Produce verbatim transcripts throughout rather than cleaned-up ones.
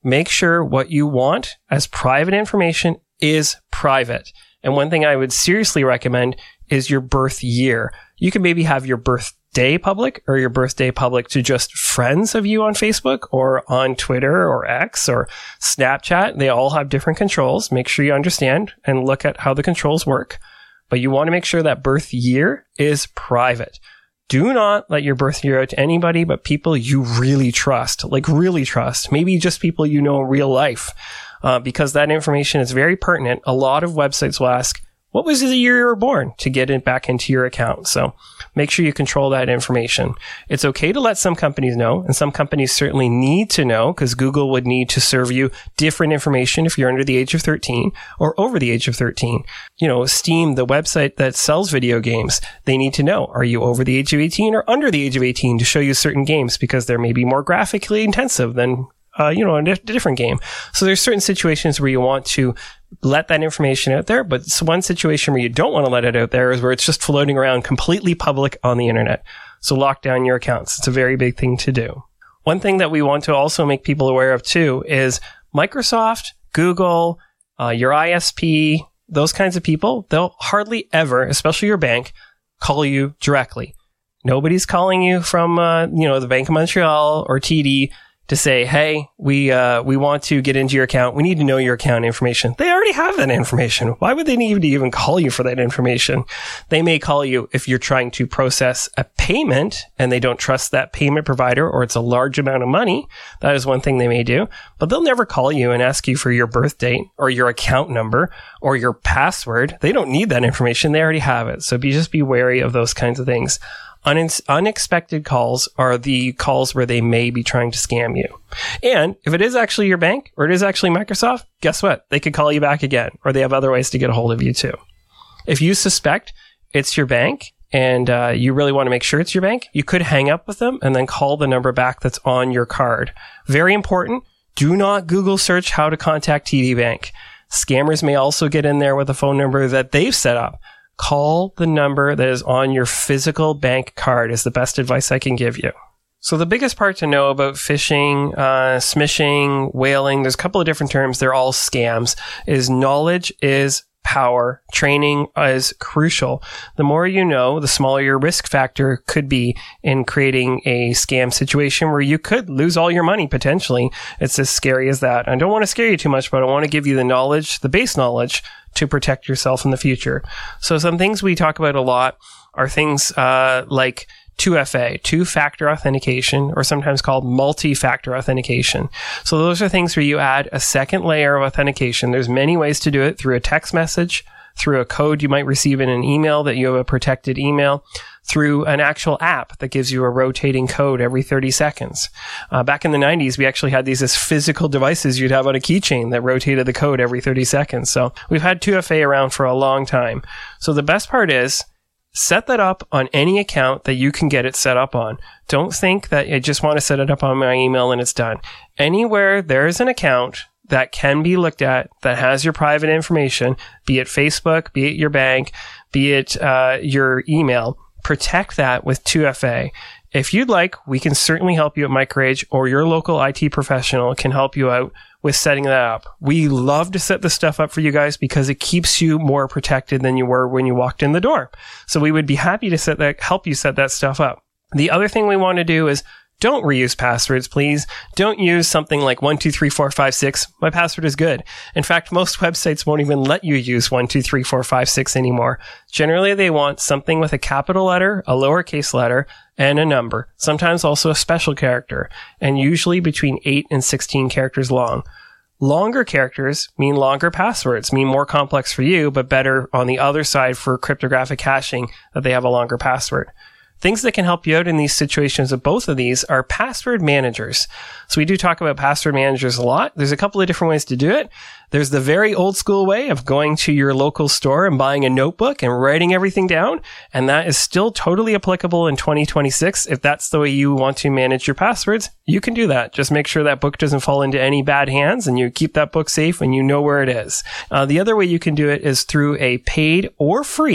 make sure what you want as private information is private. And one thing I would seriously recommend is your birth year. You can maybe have your birthday public or your birthday public to just friends of you on Facebook or on Twitter or X or Snapchat. They all have different controls. Make sure you understand and look at how the controls work. But you want to make sure that birth year is private. Do not let your birth year out to anybody but people you really trust, like really trust. Maybe just people you know in real life, uh, because that information is very pertinent. A lot of websites will ask, what was the year you were born, to get it back into your account. So make sure you control that information. It's okay to let some companies know, and some companies certainly need to know, because Google would need to serve you different information if you're under the age of thirteen or over the age of thirteen. You know, Steam, the website that sells video games, they need to know, are you over the age of eighteen or under the age of eighteen, to show you certain games, because they're maybe more graphically intensive than Uh, you know, a di- different game. So there's certain situations where you want to let that information out there, but it's one situation where you don't want to let it out there is where it's just floating around completely public on the internet. So lock down your accounts. It's a very big thing to do. One thing that we want to also make people aware of too is Microsoft, Google, uh, your I S P, those kinds of people, they'll hardly ever, especially your bank, call you directly. Nobody's calling you from, uh, you know, the Bank of Montreal or T D to say, hey, we uh, we want to get into your account. We need to know your account information. They already have that information. Why would they need to even call you for that information? They may call you if you're trying to process a payment and they don't trust that payment provider, or it's a large amount of money. That is one thing they may do. But they'll never call you and ask you for your birth date or your account number or your password. They don't need that information. They already have it. So be just be wary of those kinds of things. Un- unexpected calls are the calls where they may be trying to scam you. And if it is actually your bank or it is actually Microsoft, guess what? They could call you back again, or they have other ways to get a hold of you too. If you suspect it's your bank and uh, you really want to make sure it's your bank, you could hang up with them and then call the number back that's on your card. Very important. Do not Google search how to contact T D Bank. Scammers may also get in there with a phone number that they've set up. Call the number that is on your physical bank card is the best advice I can give you. So the biggest part to know about phishing, uh, smishing, whaling, there's a couple of different terms. They're all scams, is knowledge is power. Training is crucial. The more you know, the smaller your risk factor could be in creating a scam situation where you could lose all your money potentially. It's as scary as that. I don't want to scare you too much, but I want to give you the knowledge, the base knowledge, to protect yourself in the future. So some things we talk about a lot are things uh, like two F A, two-factor authentication, or sometimes called multi-factor authentication. So those are things where you add a second layer of authentication. There's many ways to do it: through a text message, through a code you might receive in an email that you have a protected email, through an actual app that gives you a rotating code every thirty seconds. Uh, back in the nineties, we actually had these as physical devices you'd have on a keychain that rotated the code every thirty seconds. So we've had two F A around for a long time. So the best part is, set that up on any account that you can get it set up on. Don't think that I just want to set it up on my email and it's done. Anywhere there is an account that can be looked at that has your private information, be it Facebook, be it your bank, be it uh, your email, protect that with two F A. If you'd like, we can certainly help you at MicroAge, or your local I T professional can help you out with setting that up. We love to set this stuff up for you guys because it keeps you more protected than you were when you walked in the door. So we would be happy to set that, help you set that stuff up. The other thing we want to do is, don't reuse passwords, please. Don't use something like one two three four five six. My password is good. In fact, most websites won't even let you use one two three four five six anymore. Generally, they want something with a capital letter, a lowercase letter, and a number. Sometimes also a special character, and usually between eight and sixteen characters long. Longer characters mean longer passwords, mean more complex for you, but better on the other side for cryptographic hashing that they have a longer password. Things that can help you out in these situations of both of these are password managers. So we do talk about password managers a lot. There's a couple of different ways to do it. There's the very old school way of going to your local store and buying a notebook and writing everything down. And that is still totally applicable in twenty twenty-six. If that's the way you want to manage your passwords, you can do that. Just make sure that book doesn't fall into any bad hands and you keep that book safe and you know where it is. Uh, the other way you can do it is through a paid or free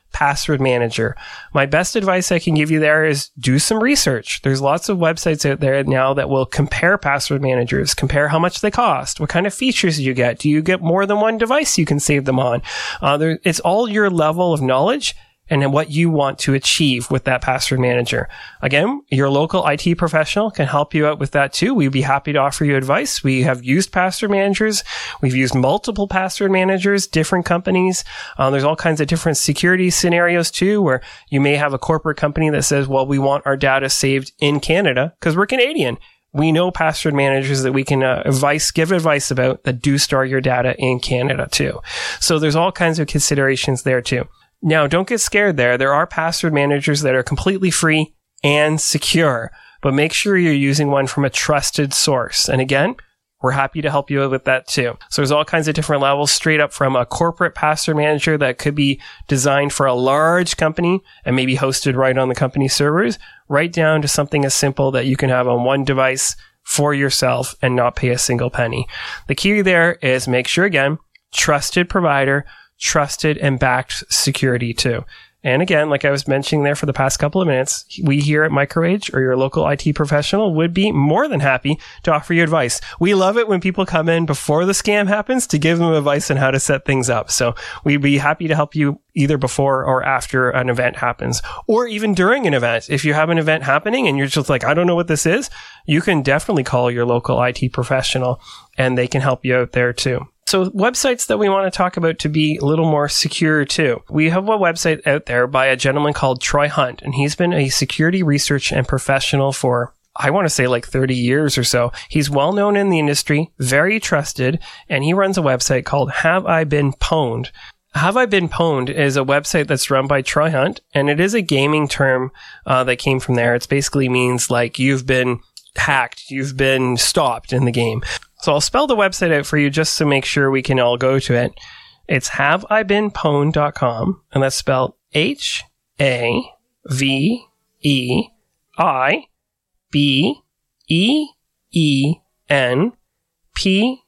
password manager. My best advice I can give you there is do some research. There's lots of websites out there now that will compare password managers, compare how much they cost, what kind of features you get. Do you get more than one device you can save them on? Uh, there, it's all your level of knowledge and what you want to achieve with that password manager. Again, your local I T professional can help you out with that too. We'd be happy to offer you advice. We have used password managers. We've used multiple password managers, different companies. Um, there's all kinds of different security scenarios too, where you may have a corporate company that says, well, we want our data saved in Canada because we're Canadian. We know password managers that we can uh, advice, give advice about that do store your data in Canada too. So there's all kinds of considerations there too. Now, don't get scared there. There are password managers that are completely free and secure, but make sure you're using one from a trusted source. And again, we're happy to help you with that too. So there's all kinds of different levels, straight up from a corporate password manager that could be designed for a large company and maybe hosted right on the company servers, right down to something as simple that you can have on one device for yourself and not pay a single penny. The key there is make sure, again, trusted provider, trusted and backed security too. And again, like I was mentioning there for the past couple of minutes, we here at MicroAge or your local I T professional would be more than happy to offer you advice. We love it when people come in before the scam happens to give them advice on how to set things up. So we'd be happy to help you either before or after an event happens, or even during an event. If you have an event happening and you're just like, I don't know what this is, you can definitely call your local I T professional and they can help you out there too. So websites that we want to talk about to be a little more secure too. We have a website out there by a gentleman called Troy Hunt, and he's been a security research and professional for, I want to say like thirty years or so. He's well known in the industry, very trusted, and he runs a website called Have I Been Pwned? Have I Been Pwned is a website that's run by Troy Hunt, and it is a gaming term uh, that came from there. It basically means like you've been hacked, you've been stopped in the game. So I'll spell the website out for you just to make sure we can all go to it. It's have I been pwned dot com, and that's spelled H A V E I B E E N P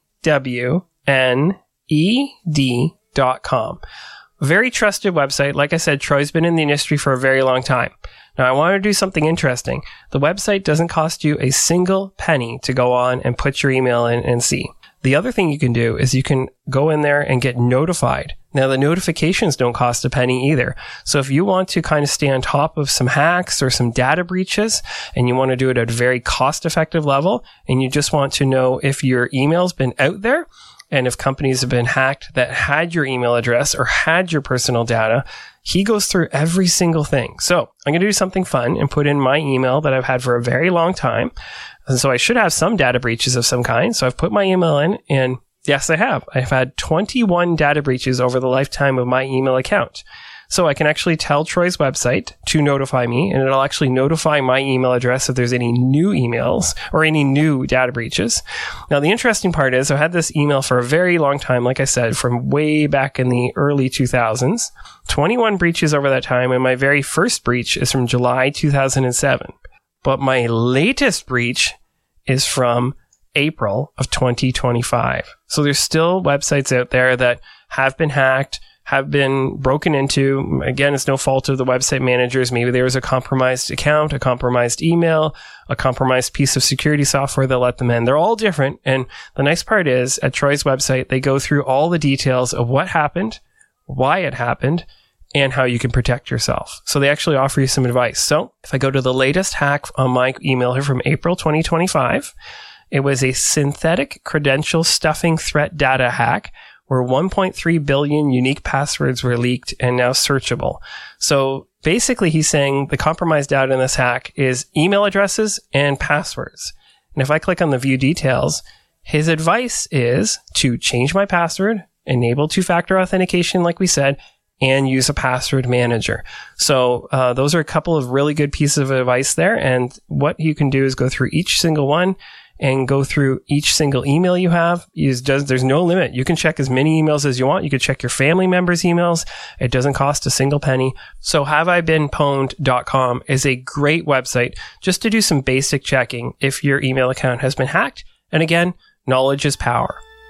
W N E D dot com. Very trusted website. Like I said, Troy's been in the industry for a very long time. Now, I want to do something interesting. The website doesn't cost you a single penny to go on and put your email in and see. The other thing you can do is you can go in there and get notified. Now, the notifications don't cost a penny either. So if you want to kind of stay on top of some hacks or some data breaches, and you want to do it at a very cost-effective level, and you just want to know if your email's been out there, and if companies have been hacked that had your email address or had your personal data, he goes through every single thing. So I'm going to do something fun and put in my email that I've had for a very long time. And so I should have some data breaches of some kind. So I've put my email in, and yes, I have. I've had twenty-one data breaches over the lifetime of my email account. So I can actually tell Troy's website to notify me, and it'll actually notify my email address if there's any new emails or any new data breaches. Now, the interesting part is I've had this email for a very long time, like I said, from way back in the early two thousands. twenty-one breaches over that time, and my very first breach is from July two thousand seven. But my latest breach is from April of twenty twenty-five. So there's still websites out there that have been hacked, have been broken into. Again, it's no fault of the website managers. Maybe there was a compromised account, a compromised email, a compromised piece of security software that let them in. They're all different. And the nice part is at Troy's website, they go through all the details of what happened, why it happened, and how you can protect yourself. So they actually offer you some advice. So if I go to the latest hack on my email here from April twenty twenty-five, it was a synthetic credential stuffing threat data hack where one point three billion unique passwords were leaked and now searchable. So basically he's saying the compromised data in this hack is email addresses and passwords. And if I click on the view details, his advice is to change my password, enable two-factor authentication like we said, and use a password manager. So uh, those are a couple of really good pieces of advice there. And what you can do is go through each single one and go through each single email you have. Use, does, there's no limit. You can check as many emails as you want. You can check your family members' emails. It doesn't cost a single penny. So have I been pwned dot com is a great website just to do some basic checking if your email account has been hacked. And again, knowledge is power.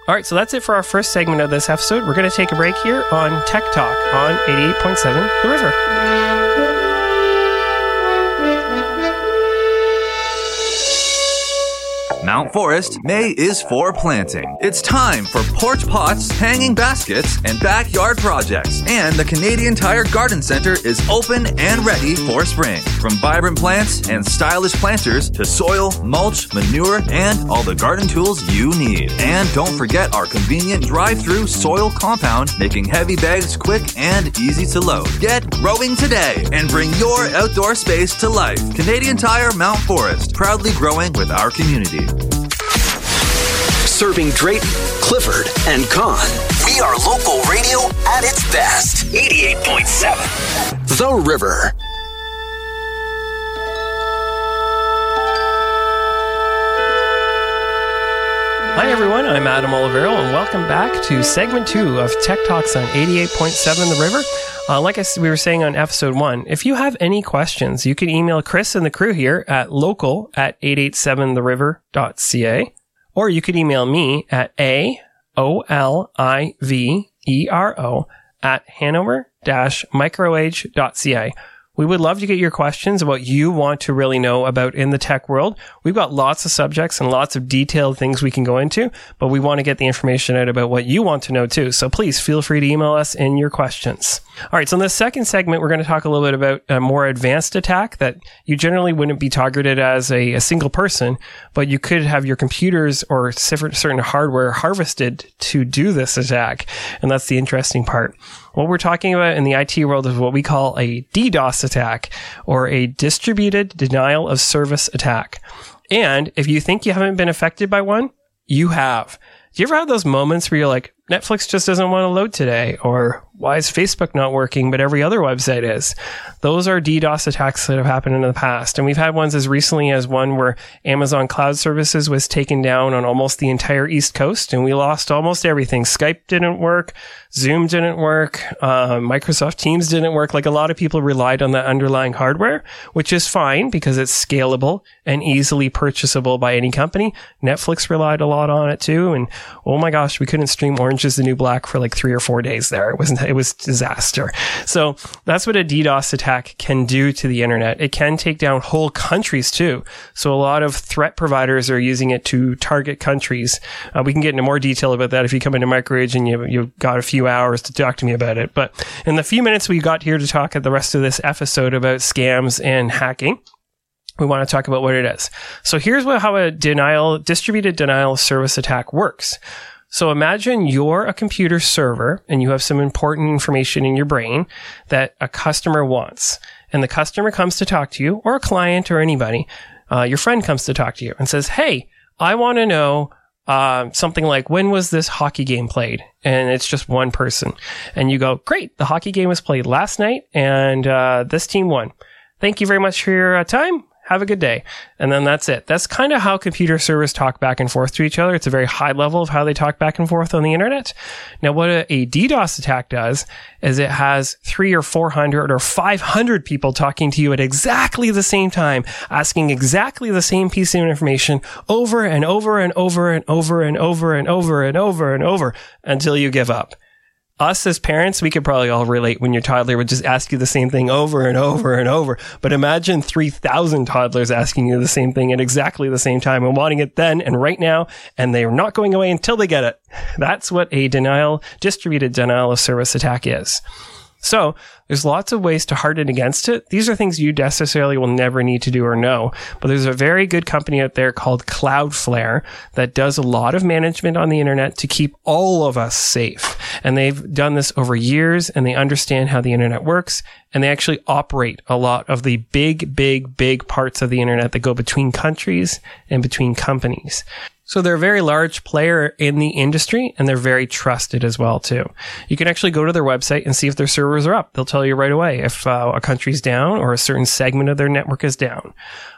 All right, so that's it for our first segment of this episode. We're going to take a break here on Tech Talk on eighty-eight point seven The River. Mount Forest, May is for planting. It's time for porch pots, hanging baskets, and backyard projects. And the Canadian Tire Garden Centre is open and ready for spring. From vibrant plants and stylish planters to soil, mulch, manure, and all the garden tools you need. And don't forget our convenient drive-through soil compound, making heavy bags quick and easy to load. Get growing today and bring your outdoor space to life. Canadian Tire Mount Forest, proudly growing with our community. Serving Drayton, Clifford, and Conn. We are local radio at its best. eighty-eight point seven The River. Hi everyone, I'm Adam Olivero, and welcome back to segment two of Tech Talks on eighty-eight point seven The River. Uh, like I, we were saying on episode one, if you have any questions, you can email Chris and the crew here at local at eight eight seven the river dot c a, or you could email me at a o l i v e r o at hanover dash microage dot c a. We would love to get your questions about what you want to really know about in the tech world. We've got lots of subjects and lots of detailed things we can go into, but we want to get the information out about what you want to know too. So please feel free to email us in your questions. All right. So in the second segment, we're going to talk a little bit about a more advanced attack that you generally wouldn't be targeted as a, a single person, but you could have your computers or certain hardware harvested to do this attack. And that's the interesting part. What we're talking about in the I T world is what we call a DDoS attack, or a distributed denial of service attack. And if you think you haven't been affected by one, you have. Do you ever have those moments where you're like, Netflix just doesn't want to load today? Or why is Facebook not working, but every other website is? Those are DDoS attacks that have happened in the past. And we've had ones as recently as one where Amazon Cloud Services was taken down on almost the entire East Coast, and we lost almost everything. Skype didn't work. Zoom didn't work. Uh, Microsoft Teams didn't work. Like, a lot of people relied on that underlying hardware, which is fine because it's scalable and easily purchasable by any company. Netflix relied a lot on it too. And oh my gosh, we couldn't stream Orange is the New Black for like three or four days there. It wasn't, it was disaster. So that's what a DDoS attack can do to the internet. It can take down whole countries too. So a lot of threat providers are using it to target countries. Uh, we can get into more detail about that if you come into MicroAge and you, you've got a few hours to talk to me about it. But in the few minutes we got here to talk at the rest of this episode about scams and hacking, we want to talk about what it is. So here's what, how a denial, distributed denial of service attack works. So imagine you're a computer server and you have some important information in your brain that a customer wants. And the customer comes to talk to you, or a client or anybody. Uh, your friend comes to talk to you and says, hey, I want to know uh, something like, when was this hockey game played? And it's just one person. And you go, great, the hockey game was played last night and uh, this team won. Thank you very much for your uh, time. Have a good day. And then that's it. That's kind of how computer servers talk back and forth to each other. It's a very high level of how they talk back and forth on the internet. Now, what a, a DDoS attack does is it has three or four hundred or five hundred people talking to you at exactly the same time, asking exactly the same piece of information over and over and over and over and over and over and over and over until you give up. Us as parents, we could probably all relate when your toddler would just ask you the same thing over and over and over. But imagine three thousand toddlers asking you the same thing at exactly the same time and wanting it then and right now, and they're not going away until they get it. That's what a denial, distributed denial of service attack is. So there's lots of ways to harden against it. These are things you necessarily will never need to do or know. But there's a very good company out there called Cloudflare that does a lot of management on the internet to keep all of us safe. And they've done this over years, and they understand how the internet works. And they actually operate a lot of the big, big, big parts of the internet that go between countries and between companies. So they're a very large player in the industry, and they're very trusted as well, too. You can actually go to their website and see if their servers are up. They'll tell you right away if uh, a country's down or a certain segment of their network is down.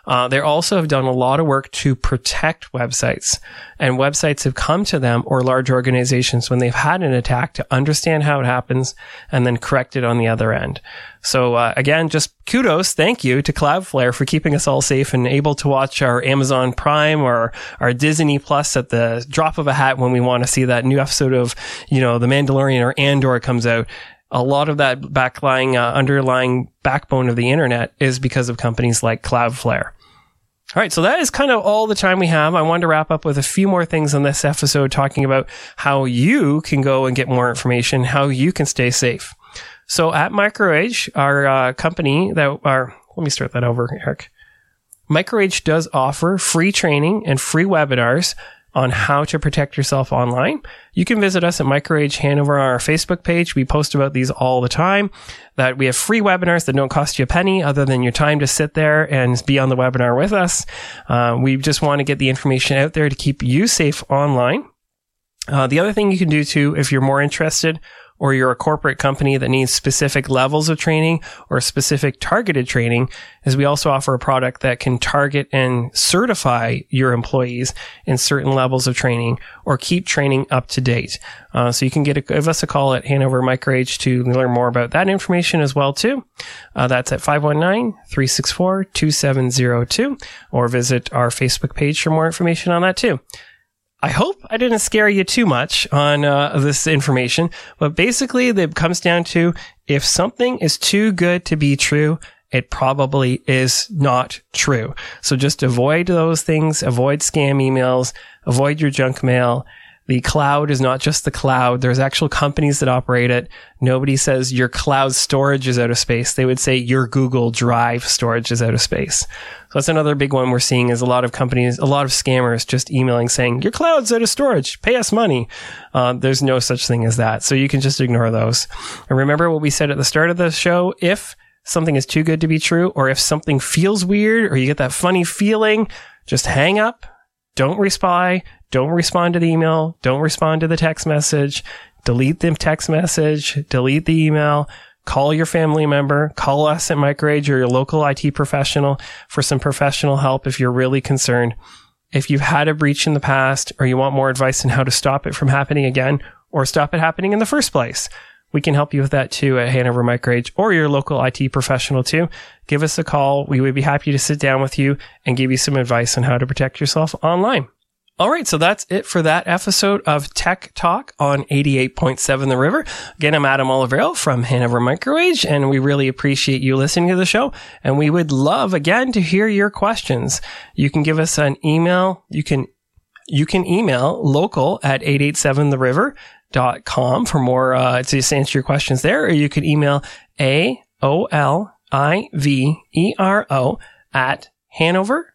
Uh, they also have done a lot of work to protect websites, and websites have come to them or large organizations when they've had an attack to understand how it happens and then correct it on the other end. So uh, again, just kudos, thank you to Cloudflare for keeping us all safe and able to watch our Amazon Prime or our Disney Plus at the drop of a hat when we want to see that new episode of, you know, The Mandalorian or Andor comes out. A lot of that backlying, uh, underlying backbone of the internet is because of companies like Cloudflare. All right, so that is kind of all the time we have. I wanted to wrap up with a few more things on this episode, talking about how you can go and get more information, how you can stay safe. So at MicroAge, our uh, company that are, let me start that over, Eric. MicroAge does offer free training and free webinars on how to protect yourself online. You can visit us at MicroAge Hanover on our Facebook page. We post about these all the time, that we have free webinars that don't cost you a penny other than your time to sit there and be on the webinar with us. Uh, we just want to get the information out there to keep you safe online. Uh, the other thing you can do too, if you're more interested, or you're a corporate company that needs specific levels of training or specific targeted training, is we also offer a product that can target and certify your employees in certain levels of training or keep training up to date. Uh, so you can get a, give us a call at Hanover MicroAge to learn more about that information as well too. Uh, that's at five one nine, three six four, two seven zero two, or visit our Facebook page for more information on that too. I hope I didn't scare you too much on uh, this information, but basically it comes down to, if something is too good to be true, it probably is not true. So just avoid those things, avoid scam emails, avoid your junk mail. The cloud is not just the cloud. There's actual companies that operate it. Nobody says your cloud storage is out of space. They would say your Google Drive storage is out of space. So that's another big one we're seeing, is a lot of companies, a lot of scammers just emailing saying, your cloud's out of storage, pay us money. Uh, there's no such thing as that. So you can just ignore those. And remember what we said at the start of the show: if something is too good to be true, or if something feels weird, or you get that funny feeling, just hang up. Don't reply. Don't respond to the email. Don't respond to the text message. Delete the text message. Delete the email. Call your family member. Call us at MicroAge or your local I T professional for some professional help if you're really concerned. If you've had a breach in the past, or you want more advice on how to stop it from happening again, or stop it happening in the first place, we can help you with that too at Hanover MicroAge or your local I T professional too. Give us a call. We would be happy to sit down with you and give you some advice on how to protect yourself online. All right, so that's it for that episode of Tech Talk on eighty-eight point seven The River. Again, I'm Adam Olivero from Hanover MicroAge, and we really appreciate you listening to the show. And we would love, again, to hear your questions. You can give us an email. You can you can email local at eight eight seven the river dot com for more, uh, to answer your questions there, or you could email A O L I V E R O at Hanover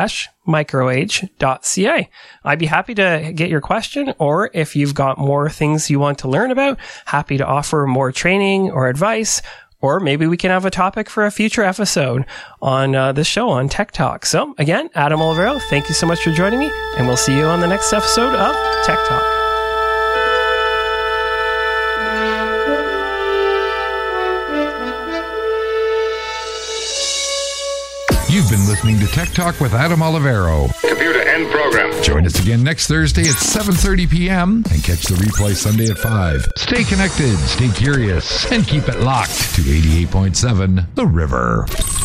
microage dot c a. I'd be happy to get your question, or if you've got more things you want to learn about, happy to offer more training or advice, or maybe we can have a topic for a future episode on uh, this show on Tech Talk. So again, Adam Olivero, thank you so much for joining me, and we'll see you on the next episode of Tech Talk. You've been listening to Tech Talk with Adam Olivero. Computer end program. Join us again next Thursday at seven thirty p.m. and catch the replay Sunday at five. Stay connected, stay curious, and keep it locked to eighty-eight point seven The River.